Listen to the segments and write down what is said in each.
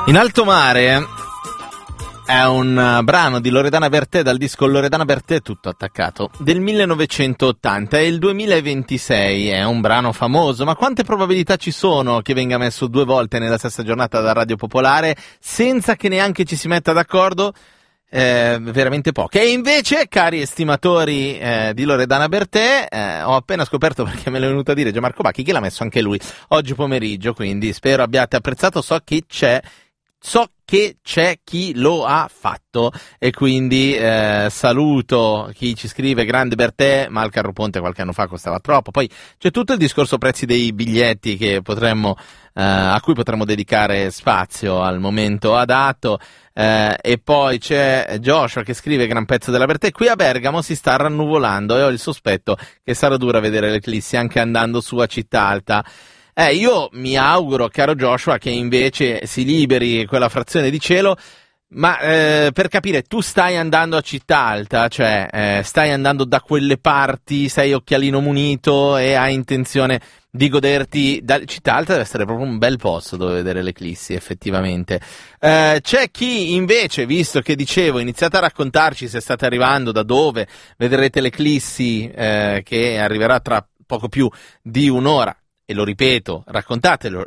In alto mare è un brano di Loredana Bertè dal disco Loredana Bertè tutto attaccato del 1980 e il 2026 è un brano famoso, ma quante probabilità ci sono che venga messo 2 volte nella stessa giornata da Radio Popolare senza che neanche ci si metta d'accordo? Veramente poche. E invece, cari estimatori di Loredana Bertè, ho appena scoperto, perché me l'è venuto a dire Gianmarco Bacchi, che l'ha messo anche lui oggi pomeriggio, quindi spero abbiate apprezzato. So che c'è chi lo ha fatto e quindi saluto chi ci scrive: grande Bertè, ma il carro ponte qualche anno fa costava troppo. Poi c'è tutto il discorso prezzi dei biglietti che a cui potremmo dedicare spazio al momento adatto, e poi c'è Joshua che scrive: gran pezzo della Bertè, qui a Bergamo si sta rannuvolando e ho il sospetto che sarà dura vedere l'eclissi anche andando su a Città Alta. Io mi auguro, caro Joshua, che invece si liberi quella frazione di cielo, ma per capire, tu stai andando a Città Alta, cioè stai andando da quelle parti, sei occhialino munito e hai intenzione di goderti Città Alta. Deve essere proprio un bel posto dove vedere l'eclissi, effettivamente. C'è chi invece, visto che dicevo, iniziate a raccontarci se state arrivando, da dove vedrete l'eclissi, che arriverà tra poco più di un'ora. E lo ripeto, raccontatecelo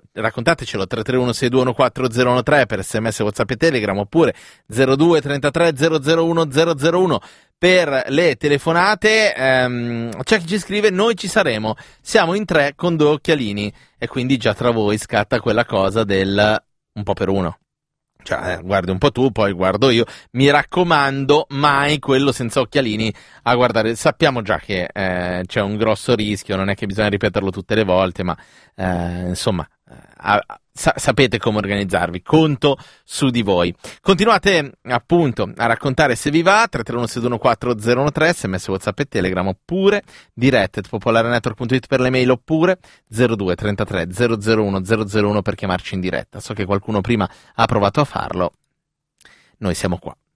331-621-4013 per SMS, WhatsApp e Telegram, oppure 02 33 001 001 per le telefonate. C'è chi ci scrive: noi ci saremo, siamo in 3 con 2 occhialini, e quindi già tra voi scatta quella cosa del un po' per uno. Cioè, guardi un po' tu, poi guardo io. Mi raccomando, mai quello senza occhialini a guardare. Sappiamo già che c'è un grosso rischio, non è che bisogna ripeterlo tutte le volte, ma insomma, sapete come organizzarvi. Conto su di voi. Continuate appunto a raccontare se vi va. 331-621-4013, SMS, WhatsApp e Telegram, oppure diretta@popolarenetwork.it per le mail, oppure 02 33 001 001 per chiamarci in diretta. So che qualcuno prima ha provato a farlo. Noi siamo qua.